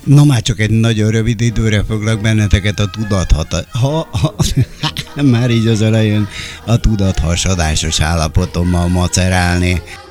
No már csak egy nagyon rövid időre foglak benneteket a már így az elején a tudathasadásos állapotommal macerálni.